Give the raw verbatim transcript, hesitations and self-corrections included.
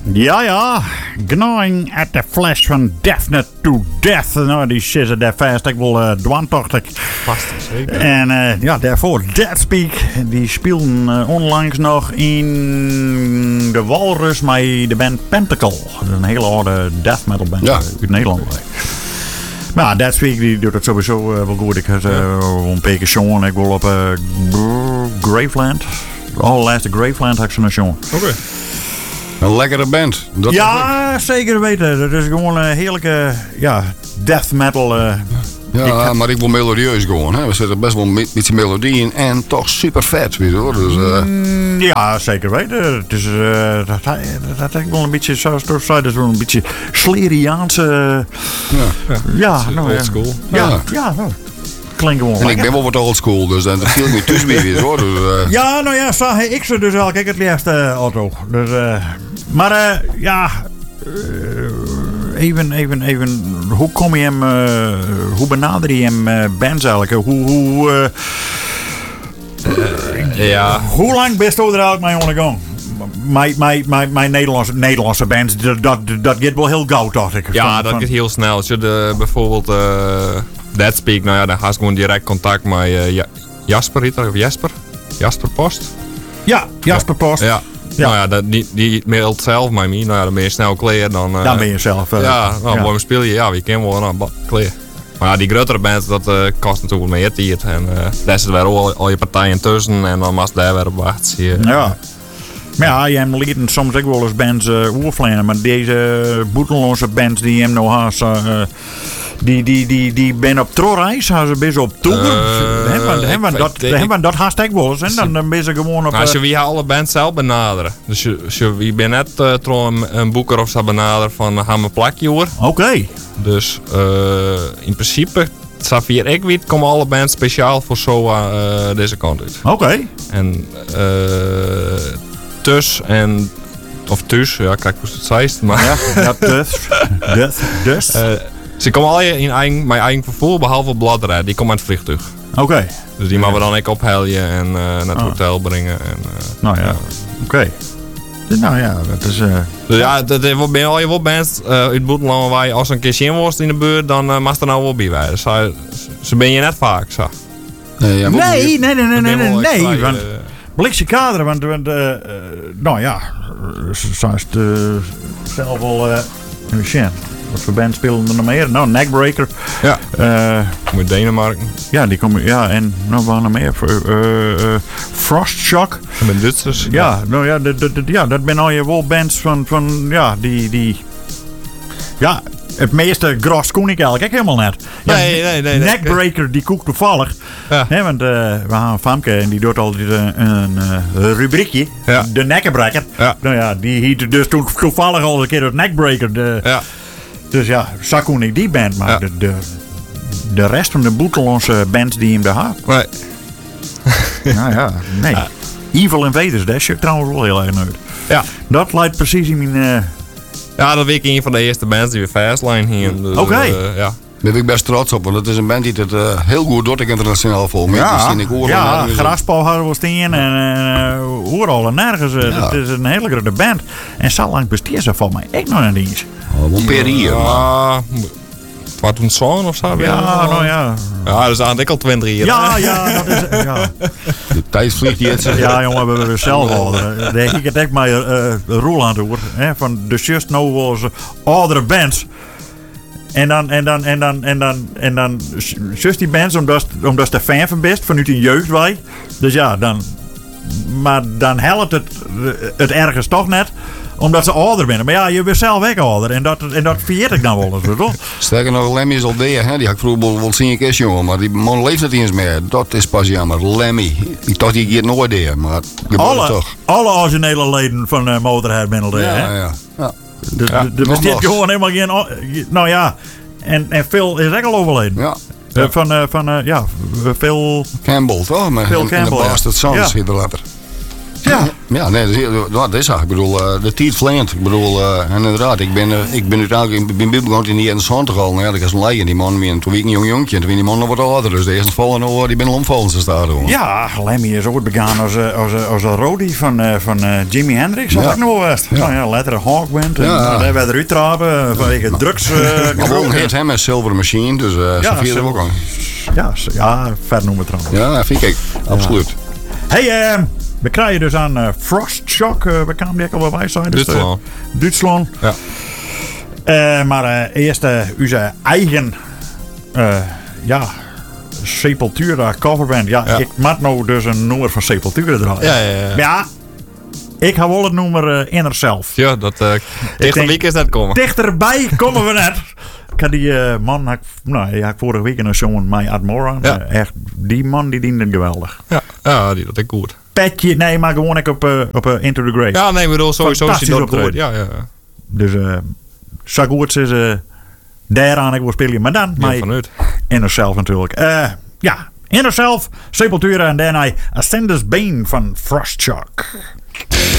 Ja, ja. Gnawing at the flesh van Definite to Death. Nou, die zitten daar vast. Ik wil uh, dwantochtig. Vast, zeker. En uh, ja, daarvoor Deadspeak. Die speelden uh, onlangs nog in de Walrus met de band Pentacle. Dat is een hele oude death metal band Ja. uit Nederland. Maar ja, Deadspeak die doet het sowieso uh, wel goed. Ik heb uh, een paar keer showen. Ik wil op uh, Graveland. De allerlaatste Graveland heb ik ze nog showen. Oké. Okay. Een lekkere band. Dat Ja, zeker weten. Dat is gewoon een heerlijke ja, death metal. Uh, Ja, heb... maar ik wil melodieus gewoon. Hè. We zitten best wel een beetje melodie in en toch super vet. Weet je hoor. Dus, uh... mm, ja, zeker weten. Het is uh, dat, dat, dat is wel een beetje, zoals het zei, dat is wel een beetje Sleriaanse. Uh, ja, ja, ja nou, old school. Ja, ja, ja. ja nou, klinkt gewoon. En lekker. ik ben wel wat old school, dus dat viel me tussen weer hoor. Dus, uh... Ja, nou ja, zag ik ze dus al. Kijk, het liefst uh, auto. Dus, uh, maar uh, ja. Uh, Even, even, even. Hoe kom je hem, uh, hoe benader je hem uh, bands eigenlijk? Hoe, hoe, uh, uh, ja. hoe lang best je er eigenlijk mee ondergang? Mijn, mijn, mijn, mijn Nederlandse, Nederlandse bands, dat, dat, dat gaat wel heel gauw, dacht ik. Ja, van, dat van... gaat heel snel. Als je de, bijvoorbeeld uh, Deadspeak, nou ja, dan ga je gewoon direct contact met uh, ja, Jasper, heet dat, of Jasper? Jasper Post? Ja, Jasper Post. Ja. Ja. Nou ja, dat, die, die mailt zelf met mij. Nou ja, dan ben je snel klaar. Dan, uh, dan ben je zelf. Uh, ja, nou, ja. mooi speel je. Ja, wie kan wel, nou, klaar. Maar ja, die grotere bands, dat uh, kost natuurlijk meer tijd. En uh, daar zitten weer al, al je partijen tussen. En dan mag daar weer op wachten. Uh, ja. Maar ja, je hebt lieten soms ook wel eens bands uh, oervlennen. Maar deze boeteloze bands die je hem nou haast... Uh, Die, die, die, die ben op troreis, gaan ze best op tour. Uh, hebben dat, ik, dat haast ik wel eens. En dan, dan ben ze gewoon op... Als je wie alle bands zelf benaderen. Dus je, je, je bent net uh, trouw een, een boeker of zo benaderen van uh, gaan we plakje hoor. Oké. Okay. Dus uh, in principe, Xavier ik weet, komen alle bands speciaal voor S O A uh, deze kant uit. Oké. Okay. En uh, dus en... Of dus, ja, kijk hoe het zeist. Maar ja, ja, dus. dus. dus. Uh, Ze komen al in eigen, mijn eigen vervoer, behalve Bladderij. Die komen uit het vliegtuig. Oké. Okay. Dus die mogen we dan ook opheljen en uh, naar het oh. hotel brengen. En, uh, nou ja, oké. Okay. Nou ja, dat is... Uh... Dus ja, dat is, ben al je wel bands uh, uit Boeteland waar je als een keer in wordt in de buurt, dan uh, mag er nou wel bij wij. Dus uh, ze ben je net vaak, zo. Nee, ja, nee, nee, nee, nee, nee, nee, nee, nee, want... Uh, Blikse kader, want, want uh, uh, nou ja, zoals het uh, zelf al... Uh, Wat voor band spelen er nog meer? Nou, Neckbreaker. Ja. Uh, Met Denemarken. Ja, die komen. Ja, en nou waren er meer. Uh, uh, Frostshock. Met Duitsers. Ja, ja, nou ja, dat, dat, ja, dat ben al je wel bands van, van ja, die, die. Ja, het meeste gras kon ik eigenlijk helemaal net. Ja, nee, nee, nee. Neckbreaker, nee. Die koekt toevallig. Ja. He, want uh, we hebben Famke en die doet altijd een, een uh, rubriekje. Ja. De Neckbreaker. Ja. Nou ja, die hiet dus toen toevallig al een keer het Neckbreaker. De, ja. Dus ja, Sakun ik die band, maar ja. de, de, de rest van de boetelandse bands die hem daar had. Nee. Nou ja, nee. Ja. Evil Invaders, dat is trouwens wel heel erg uit. Ja. Dat lijkt precies in mijn... Uh... Ja, dat weet ik een van de eerste bands die we Fastline hier. Dus, Oké. Okay. Uh, ja. Daar ben ik best trots op, want het is een band die het uh, heel goed doet, ik internationaal vol. Ja, ik ja Graspo hadden we staan en uh, overal en nergens. Uh, ja. Het is een hele grote band. En zo lang besteedt ze van mij. Ik nog niet eens. Oh, wel per hier, ja, wat toen zo'n of zo? Ja, ja, nou ja. Ja, dat is eigenlijk al twintig jaar. Ja, ja, dat is ja. De tijd vliegt die het. Ja, jongen, we hebben zelf al. Daar heb ik het echt maar uh, Roel aan toe. Van de just nou was oudere bands. En dan, en dan, en dan, en dan, en dan, zus die bands, omdat, omdat ze er fan van best, vanuit een jeugdwij. Dus ja, dan, maar dan helpt het, het ergens toch net, omdat ze ouder zijn. Maar ja, je bent zelf ook ouder en dat, en dat vergeet ik nou wel eens, toch? Sterker nog, Lemmy is al deer, hè? Die had ik vroeger wel zien, ik jongen, maar die man leeft niet eens meer. Dat is pas jammer, Lemmy. Ik dacht, die gaat nooit deer, maar alle, toch. Alle originele leden van uh, Motorhead ben al deer, ja, hè? Ja, ja. De, ja, de, de besteedt gewoon helemaal geen... Nou ja, en, en Phil is ook al overleden. Ja. Uh, van, uh, van uh, ja, Phil... Campbell, toch? Maar Phil Campbell, de Bastard Sons, ja. hier de later. Ja. Ja, nee, dat is, dat is dat. Ik bedoel, uh, de tijd vleent. Ik bedoel, uh, en inderdaad, ik ben, uh, ik ben uiteindelijk, ik ben begonnen in die eenentwintig al. Nou ja, dat is een leien, die man. En toen was ik een jong jongetje en toen was die man nog wat ouder. Dus de eerste vallen, nou, die ben al omvallen te staan. Hoor. Ja, Lemmy is ooit begaan als, uh, als, uh, als een Rodi van, uh, van uh, Jimi Hendrix. Dat Ja. ik nog wist. Ja. Nou ja, letterlijk Hawkwind. En Ja. nou, daar werd eruit trappen vanwege drugs. Uh, Maar gewoon heet hem een Silver Machine, dus uh, Ja, zo viel zo. hem ook aan. ja, s- ja, ver noemen trouwens. Ja, vind ik. Absoluut. Hey, uh, we krijgen dus aan uh, Frost Shock. Uh, we kwamen die ook al bij wij zijn. Dus, uh, Duitsland. Duitsland. Ja. Uh, maar uh, eerst uh, onze eigen uh, ja, Sepultura coverband. Ja, Ja. ik maak nou dus een nummer van Sepultura draaien. Ja, ja, ja. Maar ja, ik ga wel het nummer uh, Inner Self. Ja, dat uh, denk- tegen week is dat komen. Dichterbij komen we net. Ik had die uh, man, had, ik- nou, die had ik vorige week in een show met My Admora. Ja. Uh, echt, die man die diende geweldig. Ja, ja, die dat ik goed. Petje, nee, maar gewoon ik op, uh, op uh, Into the Grave. Ja, nee, ik bedoel sowieso is Fantastisch die dat goed. optreden. Ja, ja. Dus uh, zo goed is uh, daar aan ik wil spelen. Maar dan, Ja, my vanuit. Inner Self natuurlijk. Uh, ja, Inner Self, Sepultura en daarna Ascendus Bane van Frost Shock.